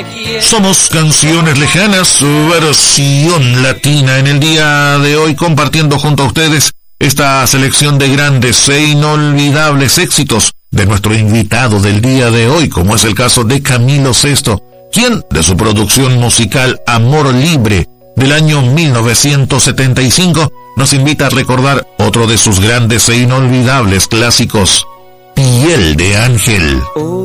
Somos Canciones Lejanas, su versión latina, en el día de hoy compartiendo junto a ustedes esta selección de grandes e inolvidables éxitos de nuestro invitado del día de hoy, como es el caso de Camilo Sesto, quien de su producción musical Amor Libre del año 1975 nos invita a recordar otro de sus grandes e inolvidables clásicos, Piel de Ángel.